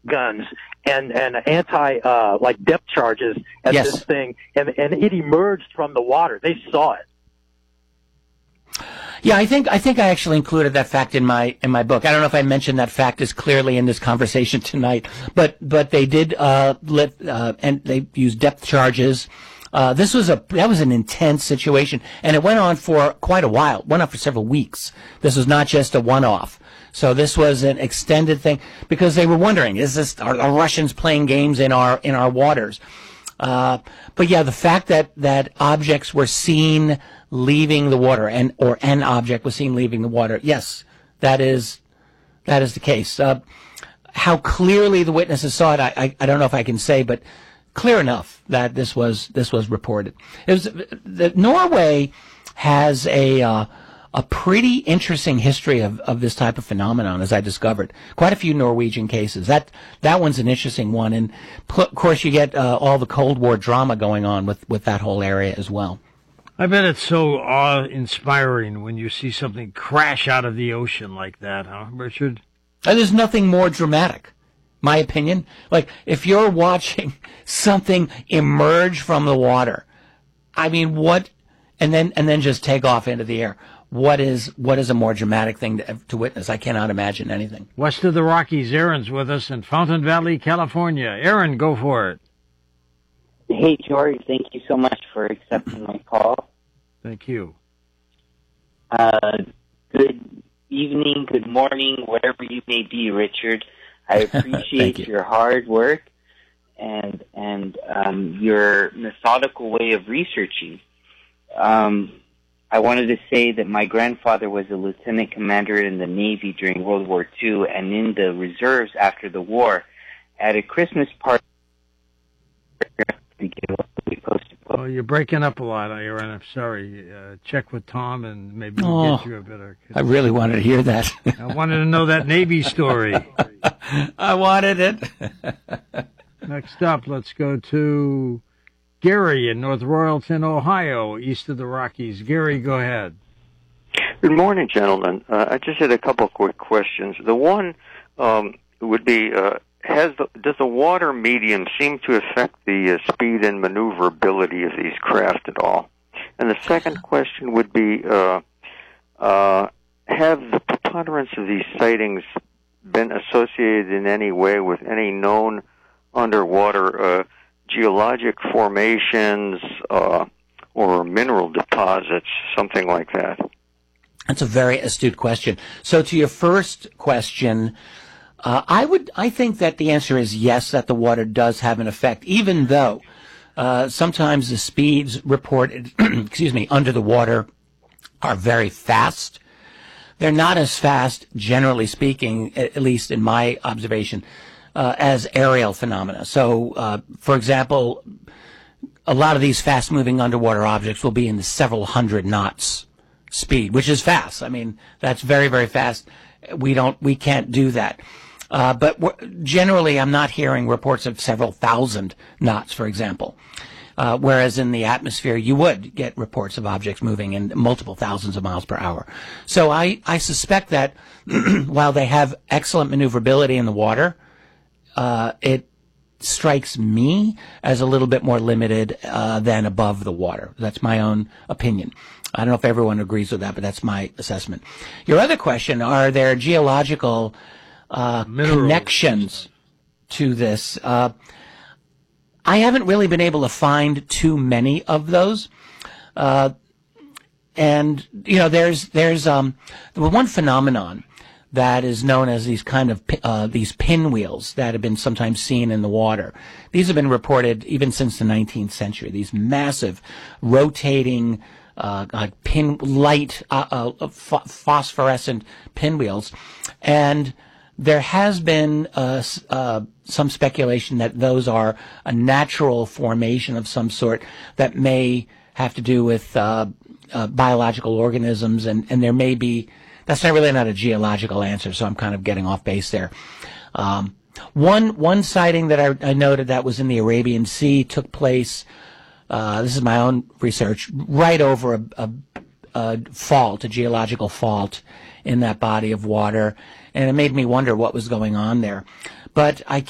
guns and anti like depth charges at Yes. this thing, and it emerged from the water. They saw it. Yeah, I think I actually included that fact in my book. I don't know if I mentioned that fact as clearly in this conversation tonight, but they did and they used depth charges. That was an intense situation, and it went on for quite a while. It went on for several weeks. This was not just a one-off. So this was an extended thing because they were wondering: are Russians playing games in our waters? But yeah, the fact that objects were seen leaving the water, or an object was seen leaving the water, yes, that is the case. How clearly the witnesses saw it, I don't know if I can say, but clear enough that this was reported. Norway has a pretty interesting history of this type of phenomenon, as I discovered. Quite a few Norwegian cases. That one's an interesting one, and of course you get all the Cold War drama going on with that whole area as well. I bet it's so awe-inspiring when you see something crash out of the ocean like that, huh, Richard? There's nothing more dramatic, my opinion. Like, if you're watching something emerge from the water, I mean, and then just take off into the air. What is a more dramatic thing to witness? I cannot imagine anything. West of the Rockies, Aaron's with us in Fountain Valley, California. Aaron, go for it. Hey, George, thank you so much for accepting my call. Thank you. Good evening, good morning, wherever you may be, Richard. I appreciate your hard work and your methodical way of researching. I wanted to say that my grandfather was a lieutenant commander in the Navy during World War II and in the reserves after the war. At a Christmas party, Oh, you're breaking up a lot, Aaron. I'm sorry. Check with Tom, and maybe we'll get you a better... I really wanted to hear that. I wanted to know that Navy story. I wanted it. Next up, let's go to Gary in North Royalton, Ohio, east of the Rockies. Gary, go ahead. Good morning, gentlemen. I just had a couple of quick questions. The one would be... does the water medium seem to affect the speed and maneuverability of these craft at all? And the second question would be, have the preponderance of these sightings been associated in any way with any known underwater geologic formations or mineral deposits, something like that? That's a very astute question. So to your first question, I think that the answer is yes, that the water does have an effect, even though sometimes the speeds reported, under the water are very fast. They're not as fast, generally speaking, at least in my observation, as aerial phenomena. So, for example, a lot of these fast-moving underwater objects will be in the several hundred knots speed, which is fast. I mean, that's very, very fast. We can't do that. But generally, I'm not hearing reports of several thousand knots, for example. Whereas in the atmosphere, you would get reports of objects moving in multiple thousands of miles per hour. So I suspect that while they have excellent maneuverability in the water, it strikes me as a little bit more limited than above the water. That's my own opinion. I don't know if everyone agrees with that, but that's my assessment. Your other question, are there geological connections to this? I haven't really been able to find too many of those. And, there's one phenomenon that is known as these kind of these pinwheels that have been sometimes seen in the water. These have been reported even since the 19th century. These massive rotating phosphorescent pinwheels, and there has been some speculation that those are a natural formation of some sort that may have to do with biological organisms, and there may be. That's not a geological answer, so I'm kind of getting off base there. One sighting that I noted that was in the Arabian Sea took place. This is my own research, right over a fault, a geological fault in that body of water, and it made me wonder what was going on there. But I